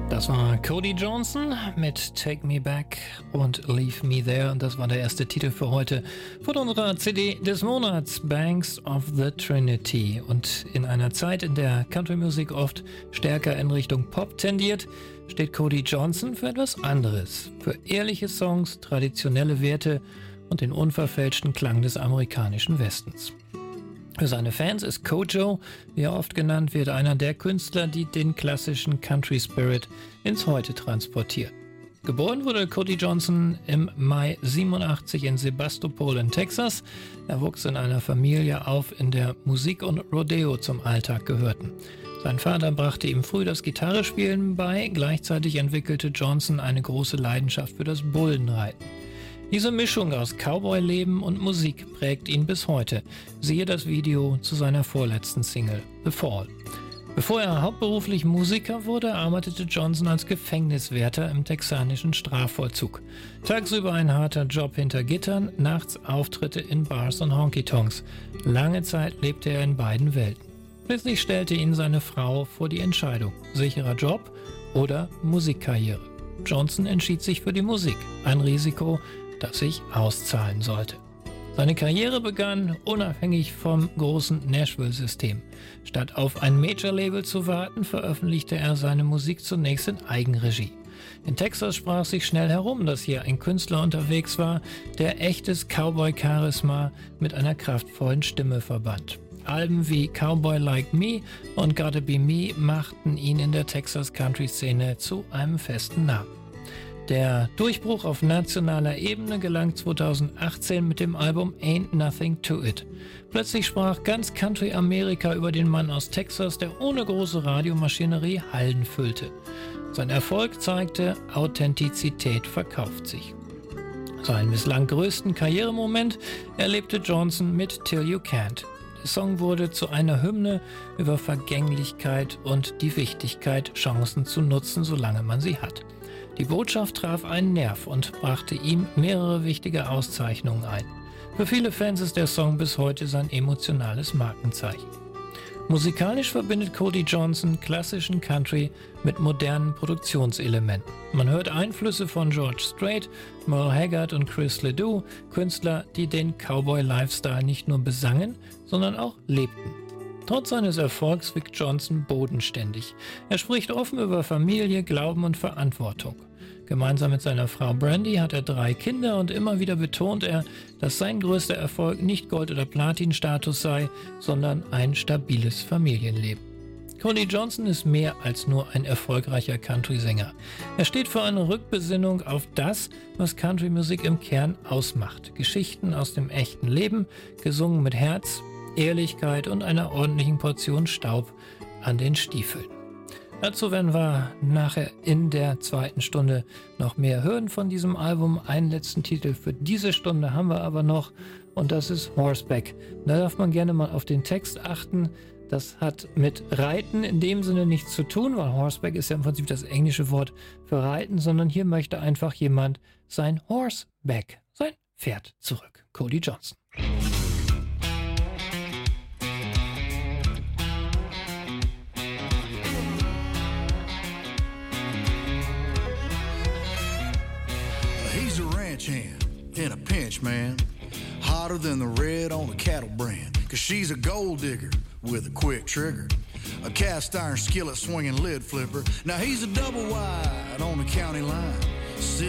Das war Cody Johnson mit Take Me Back und Leave Me There. Und das war der erste Titel für heute von unserer CD des Monats, Banks of the Trinity. Und in einer Zeit, in der Country-Musik oft stärker in Richtung Pop tendiert, steht Cody Johnson für etwas anderes. Für ehrliche Songs, traditionelle Werte und den unverfälschten Klang des amerikanischen Westens. Für seine Fans ist Kojo, wie er oft genannt wird, einer der Künstler, die den klassischen Country Spirit ins Heute transportieren. Geboren wurde Cody Johnson im Mai 87 in Sebastopol in Texas. Er wuchs in einer Familie auf, in der Musik und Rodeo zum Alltag gehörten. Sein Vater brachte ihm früh das Gitarrespielen bei, gleichzeitig entwickelte Johnson eine große Leidenschaft für das Bullenreiten. Diese Mischung aus Cowboy-Leben und Musik prägt ihn bis heute. Siehe das Video zu seiner vorletzten Single, The Fall. Bevor er hauptberuflich Musiker wurde, arbeitete Johnson als Gefängniswärter im texanischen Strafvollzug. Tagsüber ein harter Job hinter Gittern, nachts Auftritte in Bars und Honky-Tonks. Lange Zeit lebte er in beiden Welten. Schließlich stellte ihn seine Frau vor die Entscheidung: sicherer Job oder Musikkarriere. Johnson entschied sich für die Musik, ein Risiko, das sich auszahlen sollte. Seine Karriere begann unabhängig vom großen Nashville-System. Statt auf ein Major-Label zu warten, veröffentlichte er seine Musik zunächst in Eigenregie. In Texas sprach sich schnell herum, dass hier ein Künstler unterwegs war, der echtes Cowboy-Charisma mit einer kraftvollen Stimme verband. Alben wie Cowboy Like Me und Gotta Be Me machten ihn in der Texas-Country-Szene zu einem festen Namen. Der Durchbruch auf nationaler Ebene gelang 2018 mit dem Album Ain't Nothing to It. Plötzlich sprach ganz Country Amerika über den Mann aus Texas, der ohne große Radiomaschinerie Hallen füllte. Sein Erfolg zeigte, Authentizität verkauft sich. Seinen bislang größten Karrieremoment erlebte Johnson mit Till You Can't. Der Song wurde zu einer Hymne über Vergänglichkeit und die Wichtigkeit, Chancen zu nutzen, solange man sie hat. Die Botschaft traf einen Nerv und brachte ihm mehrere wichtige Auszeichnungen ein. Für viele Fans ist der Song bis heute sein emotionales Markenzeichen. Musikalisch verbindet Cody Johnson klassischen Country mit modernen Produktionselementen. Man hört Einflüsse von George Strait, Merle Haggard und Chris Ledoux, Künstler, die den Cowboy-Lifestyle nicht nur besangen, sondern auch lebten. Trotz seines Erfolgs wirkt Johnson bodenständig. Er spricht offen über Familie, Glauben und Verantwortung. Gemeinsam mit seiner Frau Brandy hat er 3 Kinder und immer wieder betont er, dass sein größter Erfolg nicht Gold- oder Platin-Status sei, sondern ein stabiles Familienleben. Cody Johnson ist mehr als nur ein erfolgreicher Country-Sänger. Er steht für eine Rückbesinnung auf das, was Country-Musik im Kern ausmacht. Geschichten aus dem echten Leben, gesungen mit Herz, Ehrlichkeit und einer ordentlichen Portion Staub an den Stiefeln. Dazu werden wir nachher in der zweiten Stunde noch mehr hören von diesem Album. Einen letzten Titel für diese Stunde haben wir aber noch, und das ist Horseback. Da darf man gerne mal auf den Text achten. Das hat mit Reiten in dem Sinne nichts zu tun, weil Horseback ist ja im Prinzip das englische Wort für Reiten, sondern hier möchte einfach jemand sein Horseback, sein Pferd zurück. Cody Johnson. He's a ranch hand in a pinch, man. Hotter than the red on a cattle brand. Cause she's a gold digger with a quick trigger. A cast iron skillet swinging lid flipper. Now he's a double wide on the county line.